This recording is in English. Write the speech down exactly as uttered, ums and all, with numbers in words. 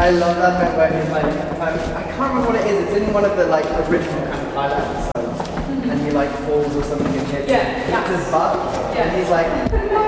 I love that bit where he's like, um, I can't remember what it is. It's in one of the like original kind of pilot episodes, and he like falls or something and hits, Yeah, hits yeah. his butt, Yeah. and he's like,